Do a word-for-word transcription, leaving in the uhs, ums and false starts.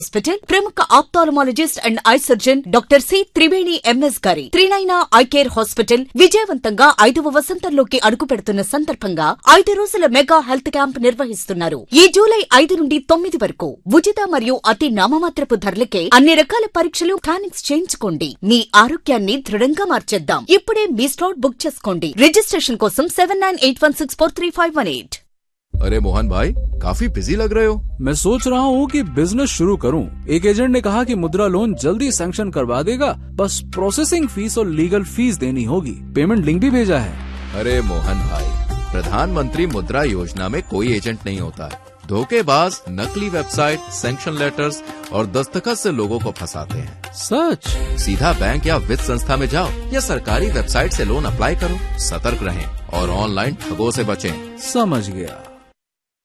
Hospital ప్రముఖ ఆప్థాల్మాలజిస్ట్ and I surgeon doctor C Triveni MS గారి Trinaina I care hospital విజయవంతంగా ఐదవ వసంతంలోకి అడుగు పెడుతున్న సందర్భంగా ఐదు రోజుల మెగా హెల్త్ క్యాంప్ నిర్వహిస్తున్నారు. ఈ జూలై ఐదు నుండి తొమ్మిది వరకు ఉచిత మరియు అతి నామమాత్రపు ధరలకే అన్ని రకాల పరీక్షలు స్కానింగ్స్ చేయించుకోండి. మీ ఆరోగ్యాన్ని దృఢంగా మార్చేద్దాం. ఇప్పుడే మీ స్లాట్ బుక్ చేసుకోండి. రిజిస్ట్రేషన్ కోసం seven nine eight one six four three five one eight. अरे मोहन भाई, काफी बिजी लग रहे हो। मैं सोच रहा हूँ कि बिजनेस शुरू करूँ। एक एजेंट ने कहा कि मुद्रा लोन जल्दी सैंक्शन करवा देगा, बस प्रोसेसिंग फीस और लीगल फीस देनी होगी। पेमेंट लिंक भी भेजा है। अरे मोहन भाई, प्रधानमंत्री मुद्रा योजना में कोई एजेंट नहीं होता है। धोखेबाज नकली वेबसाइट, सैंक्शन लेटर्स और दस्तखत से लोगों को फंसाते हैं। सच? सीधा बैंक या वित्त संस्था में जाओ या सरकारी वेबसाइट से लोन अप्लाई करो। सतर्क रहें और ऑनलाइन ठगों से बचें। समझ गया।